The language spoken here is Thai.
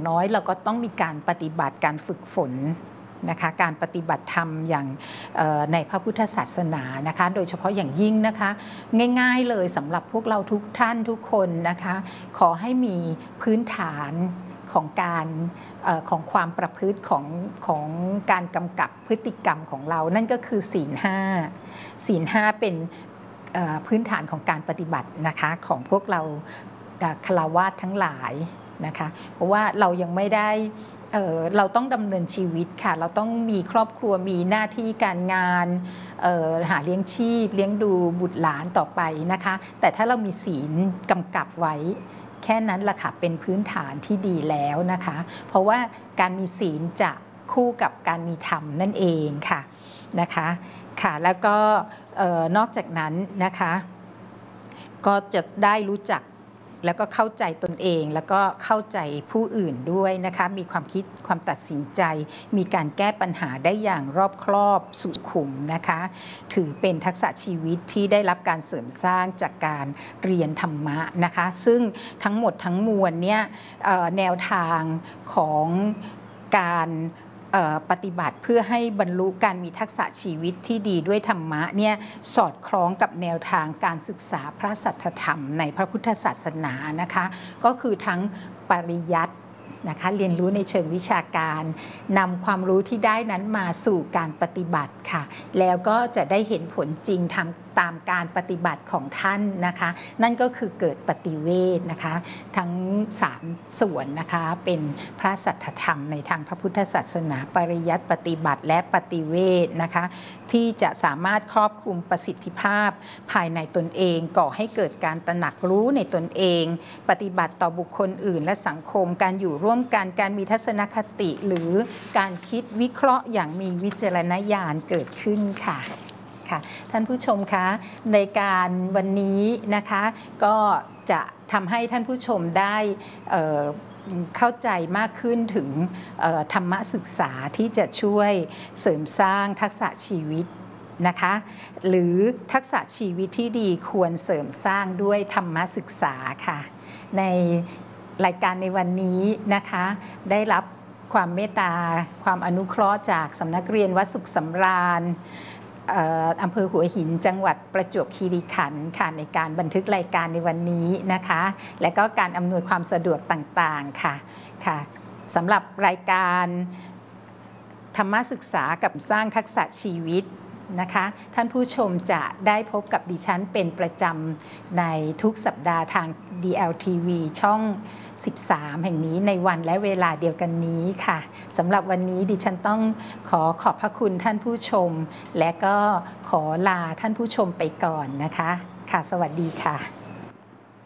น้อยเราก็ต้องมีการปฏิบัติการฝึกฝนนะคะการปฏิบัติธรรมอย่างในพระพุทธศาสนานะคะโดยเฉพาะอย่างยิ่งนะคะง่ายๆเลยสำหรับพวกเราทุกท่านทุกคนนะคะขอให้มีพื้นฐานของการของความประพฤติของการกำกับพฤติกรรมของเรานั่นก็คือศีลห้าเป็นพื้นฐานของการปฏิบัตินะคะของพวกเราฆราวาสทั้งหลายนะคะเพราะว่าเรายังไม่ได้เราต้องดำเนินชีวิตค่ะเราต้องมีครอบครัวมีหน้าที่การงานหาเลี้ยงชีพเลี้ยงดูบุตรหลานต่อไปนะคะแต่ถ้าเรามีศีลกำกับไว้แค่นั้นล่ะค่ะเป็นพื้นฐานที่ดีแล้วนะคะเพราะว่าการมีศีลจะคู่กับการมีธรรมนั่นเองค่ะค่ะแล้วก็นอกจากนั้นนะคะก็จะได้รู้จักแล้วก็เข้าใจตนเองแล้วก็เข้าใจผู้อื่นด้วยนะคะมีความคิดความตัดสินใจมีการแก้ปัญหาได้อย่างรอบคอบสุขุมนะคะถือเป็นทักษะชีวิตที่ได้รับการเสริมสร้างจากการเรียนธรรมะนะคะซึ่งทั้งหมดทั้งมวลเนี่ยแนวทางของการปฏิบัติเพื่อให้บรรลุการมีทักษะชีวิตที่ดีด้วยธรรมะเนี่ยสอดคล้องกับแนวทางการศึกษาพระสัทธรรมในพระพุทธศาสนานะคะก็คือทั้งปริยัตินะคะเรียนรู้ในเชิงวิชาการนำความรู้ที่ได้นั้นมาสู่การปฏิบัติค่ะแล้วก็จะได้เห็นผลจริงตามการปฏิบัติของท่านนะคะนั่นก็คือเกิดปฏิเวทนะคะทั้ง3ส่วนนะคะเป็นพระสัทธธรรมในทางพระพุทธศาสนาปริยัติปฏิบัติและปฏิเวทนะคะที่จะสามารถครอบคลุมประสิทธิภาพภายในตนเองก่อให้เกิดการตระหนักรู้ในตนเองปฏิบัติต่อบุคคลอื่นและสังคมการอยู่ร่วมกันการมีทัศนคติหรือการคิดวิเคราะห์อย่างมีวิจารณญาณเกิดขึ้นค่ะท่านผู้ชมคะในการวันนี้นะคะก็จะทำให้ท่านผู้ชมได้เข้าใจมากขึ้นถึงธรรมศึกษาที่จะช่วยเสริมสร้างทักษะชีวิตนะคะหรือทักษะชีวิตที่ดีควรเสริมสร้างด้วยธรรมศึกษาค่ะในรายการในวันนี้นะคะได้รับความเมตตาความอนุเคราะห์จากสำนักเรียนวัดสุขสำราญอำเภอหัวหินจังหวัดประจวบคีรีขันธ์ค่ะในการบันทึกรายการในวันนี้นะคะและก็การอำนวยความสะดวกต่างๆค่ะสำหรับรายการธรรมศึกษากับสร้างทักษะชีวิตนะคะท่านผู้ชมจะได้พบกับดิฉันเป็นประจำในทุกสัปดาห์ทาง DLTV ช่อง13แห่งนี้ในวันและเวลาเดียวกันนี้ค่ะสำหรับวันนี้ดิฉันต้องขอบพระคุณท่านผู้ชมและก็ขอลาท่านผู้ชมไปก่อนนะคะค่ะสวัสดีค่ะ